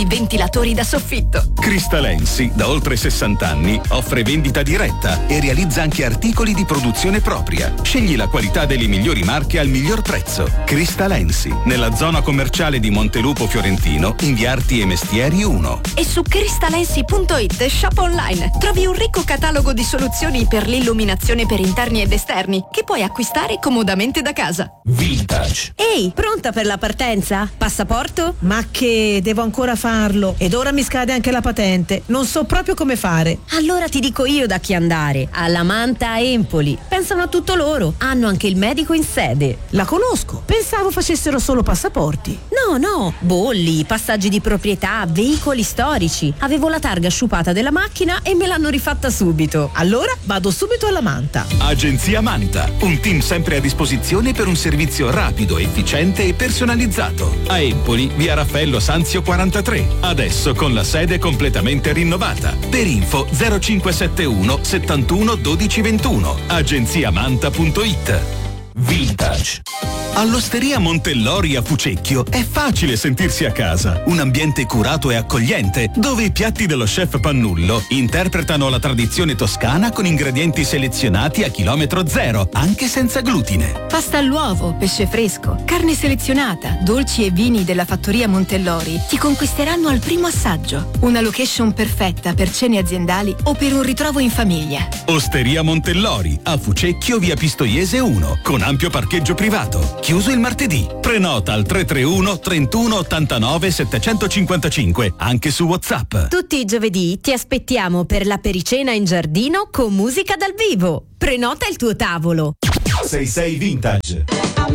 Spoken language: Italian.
ventilatori da soffitto. Cristalensi, da oltre 60 anni, offre vendita diretta e realizza anche articoli di produzione propria. Scegli la qualità delle migliori marche al miglior prezzo. Cristalensi, nella zona commerciale di Montelupo Fiorentino, in via Arti e Mestieri 1. E su cristalensi.it shop online trovi un ricco catalogo di soluzioni per l'illuminazione per interni ed esterni che puoi acquistare comodamente da casa. Vintage. Ehi, pronta per la partenza? Passaporto? Ma che devo ancora farlo? Ed ora mi scade anche la patente. Non so proprio come fare. Allora ti dico io da chi andare. Alla Manta a Empoli. Pensano a tutto loro. Hanno anche il medico in sede. La conosco. Pensavo facessero solo passaporti. No. Bolli, passaggi di proprietà, veicoli storici. Avevo la targa sciupata della macchina e me l'hanno rifatta subito. Allora vado subito alla Manta. Agenzia Manta, un team sempre a disposizione per un servizio rapido, efficiente e personalizzato. A Empoli, via Raffaello Sanzio 43, adesso con la sede completamente rinnovata. Per info 0571 71 12 21. agenziamanta.it. Vintage. All'Osteria Montellori a Fucecchio è facile sentirsi a casa. Un ambiente curato e accogliente, dove i piatti dello chef Pannullo interpretano la tradizione toscana con ingredienti selezionati a chilometro zero, anche senza glutine. Pasta all'uovo, pesce fresco, carne selezionata, dolci e vini della fattoria Montellori ti conquisteranno al primo assaggio. Una location perfetta per cene aziendali o per un ritrovo in famiglia. Osteria Montellori a Fucecchio, via Pistoiese 1, con ampio parcheggio privato. Chiuso il martedì. Prenota al 331 31 89 755, anche su WhatsApp. Tutti i giovedì ti aspettiamo per la pericena in giardino con musica dal vivo. Prenota il tuo tavolo. 66 Vintage.